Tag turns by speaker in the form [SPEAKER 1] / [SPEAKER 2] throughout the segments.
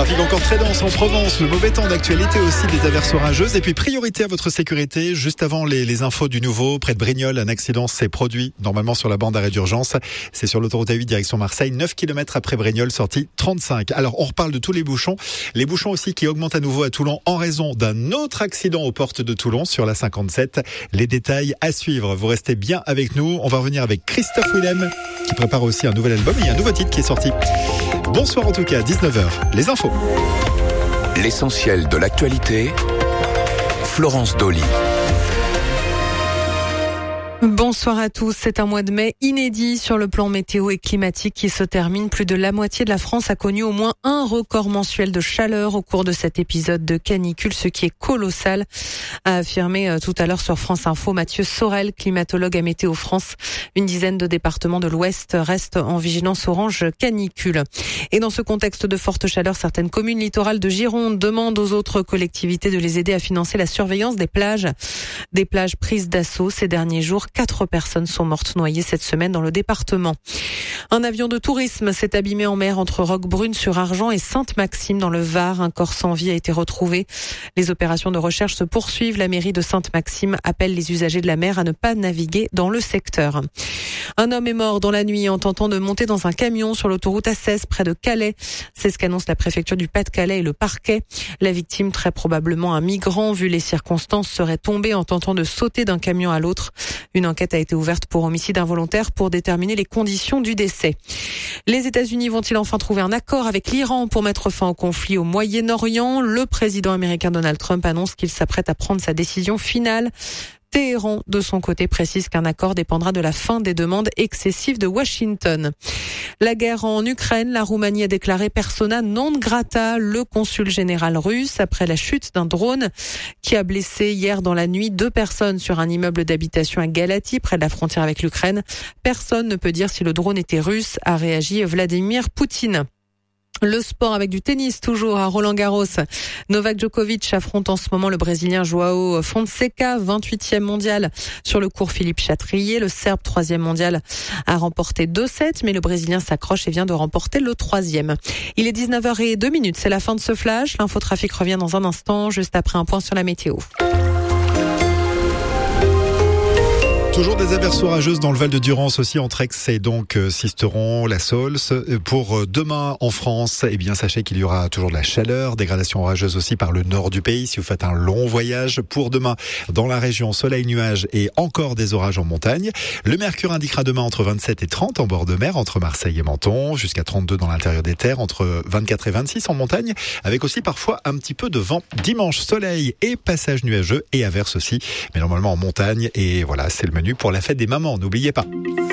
[SPEAKER 1] Trafic encore très dense en Provence, le mauvais temps d'actualité aussi, des averses orageuses et puis priorité à votre sécurité. Juste avant les infos du nouveau, près de Brignoles, un accident s'est produit normalement sur la bande d'arrêt d'urgence. C'est sur l'autoroute A8 direction Marseille, 9 km après Brignoles, sortie 35. Alors on reparle de tous les bouchons aussi qui augmentent à nouveau à Toulon en raison d'un autre accident aux portes de Toulon sur la 57. Les détails à suivre, vous restez bien avec nous. On va revenir avec Christophe Willem qui prépare aussi un nouvel album et un nouveau titre qui est sorti. Bonsoir en tout cas, 19h, les infos.
[SPEAKER 2] L'essentiel de l'actualité, Florence Dolly.
[SPEAKER 3] Bonsoir à tous. C'est un mois de mai inédit sur le plan météo et climatique qui se termine. Plus de la moitié de la France a connu au moins un record mensuel de chaleur au cours de cet épisode de canicule, ce qui est colossal, a affirmé tout à l'heure sur France Info Mathieu Sorel, climatologue à Météo France. Une dizaine de départements de l'Ouest restent en vigilance orange canicule. Et dans ce contexte de forte chaleur, certaines communes littorales de Gironde demandent aux autres collectivités de les aider à financer la surveillance des plages. Des plages prises d'assaut ces derniers jours. 4 personnes sont mortes noyées cette semaine dans le département. Un avion de tourisme s'est abîmé en mer entre Roquebrune-sur-Argent et Sainte-Maxime dans le Var. Un corps sans vie a été retrouvé. Les opérations de recherche se poursuivent. La mairie de Sainte-Maxime appelle les usagers de la mer à ne pas naviguer dans le secteur. Un homme est mort dans la nuit en tentant de monter dans un camion sur l'autoroute A16 près de Calais. C'est ce qu'annonce la préfecture du Pas-de-Calais et le parquet. La victime, très probablement un migrant, vu les circonstances, serait tombée en tentant de sauter d'un camion à l'autre. Une enquête a été ouverte pour homicide involontaire pour déterminer les conditions du décès. Les États-Unis vont-ils enfin trouver un accord avec l'Iran pour mettre fin au conflit au Moyen-Orient? Le président américain Donald Trump annonce qu'il s'apprête à prendre sa décision finale. Téhéran, de son côté, précise qu'un accord dépendra de la fin des demandes excessives de Washington. La guerre en Ukraine, la Roumanie a déclaré persona non grata le consul général russe après la chute d'un drone qui a blessé hier dans la nuit 2 personnes sur un immeuble d'habitation à Galati, près de la frontière avec l'Ukraine. Personne ne peut dire si le drone était russe, a réagi Vladimir Poutine. Le sport avec du tennis toujours à Roland-Garros. Novak Djokovic affronte en ce moment le Brésilien Joao Fonseca, 28e mondial sur le court Philippe Chatrier. Le Serbe, 3e mondial, a remporté 2-7, mais le Brésilien s'accroche et vient de remporter le 3e. Il est 19h02, c'est la fin de ce flash. L'infotrafic revient dans un instant, juste après un point sur la météo.
[SPEAKER 1] Toujours des averses orageuses dans le Val de Durance aussi entre Aix et donc Sisteron, la Saulce. Pour demain en France, eh bien sachez qu'il y aura toujours de la chaleur, dégradation orageuse aussi par le nord du pays si vous faites un long voyage. Pour demain, dans la région, soleil, nuages et encore des orages en montagne. Le mercure indiquera demain entre 27 et 30 en bord de mer, entre Marseille et Menton, jusqu'à 32 dans l'intérieur des terres, entre 24 et 26 en montagne, avec aussi parfois un petit peu de vent. Dimanche, soleil et passage nuageux et averses aussi, mais normalement en montagne. Et voilà, c'est le menu pour la fête des mamans, n'oubliez pas.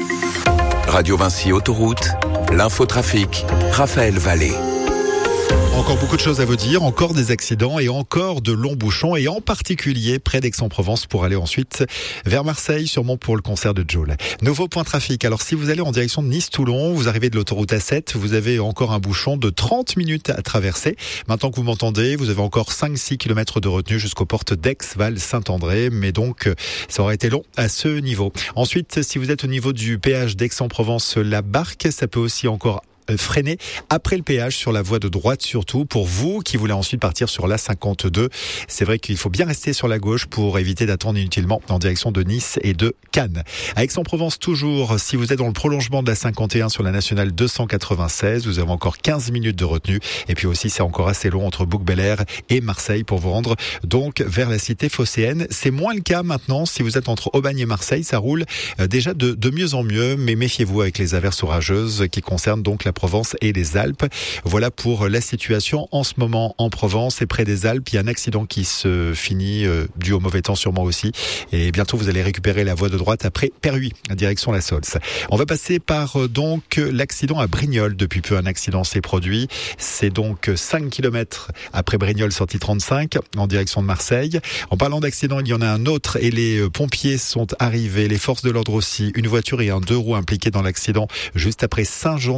[SPEAKER 2] Radio Vinci Autoroute, l'infotrafic, Raphaël Vallée.
[SPEAKER 1] Encore beaucoup de choses à vous dire, encore des accidents et encore de longs bouchons et en particulier près d'Aix-en-Provence pour aller ensuite vers Marseille, sûrement pour le concert de Jul. Nouveau point trafic. Alors si vous allez en direction de Nice-Toulon, vous arrivez de l'autoroute A7, vous avez encore un bouchon de 30 minutes à traverser. Maintenant que vous m'entendez, vous avez encore 5-6 km de retenue jusqu'aux portes d'Aix, Val, Saint-André, mais donc ça aurait été long à ce niveau. Ensuite, si vous êtes au niveau du péage d'Aix-en-Provence, la Barque, ça peut aussi encore freiner après le péage sur la voie de droite, surtout pour vous qui voulez ensuite partir sur la 52. C'est vrai qu'il faut bien rester sur la gauche pour éviter d'attendre inutilement en direction de Nice et de Cannes. À Aix-en-Provence toujours, si vous êtes dans le prolongement de la 51 sur la nationale 296, vous avez encore 15 minutes de retenue et puis aussi c'est encore assez long entre Bouc-Bel-Air et Marseille pour vous rendre donc vers la cité phocéenne. C'est moins le cas maintenant si vous êtes entre Aubagne et Marseille, ça roule déjà de mieux en mieux, mais méfiez-vous avec les averses orageuses qui concernent donc la Provence et les Alpes. Voilà pour la situation en ce moment en Provence et près des Alpes. Il y a un accident qui se finit dû au mauvais temps sûrement aussi. Et bientôt vous allez récupérer la voie de droite après Perhuis, direction la Saulce. On va passer par donc l'accident à Brignoles. Depuis peu un accident s'est produit. C'est donc 5 km après Brignoles, sortie 35 en direction de Marseille. En parlant d'accident, il y en a un autre et les pompiers sont arrivés, les forces de l'ordre aussi. Une voiture et un 2 roues impliqués dans l'accident juste après Saint-Jean-du-Var avant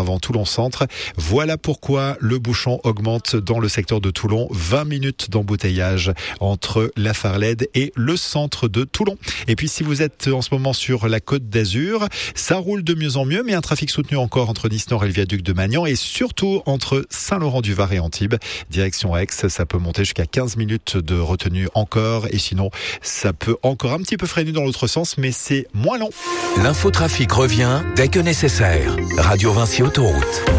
[SPEAKER 1] avant Toulon Centre. Voilà pourquoi le bouchon augmente dans le secteur de Toulon. 20 minutes d'embouteillage entre la Farlède et le centre de Toulon. Et puis si vous êtes en ce moment sur la Côte d'Azur, ça roule de mieux en mieux, mais un trafic soutenu encore entre Nice-Nord et le viaduc de Magnan et surtout entre Saint-Laurent-du-Var et Antibes. Direction Aix, ça peut monter jusqu'à 15 minutes de retenue encore et sinon ça peut encore un petit peu freiner dans l'autre sens, mais c'est moins long.
[SPEAKER 2] L'infotrafic revient dès que nécessaire. Radio Vinci Autoroute.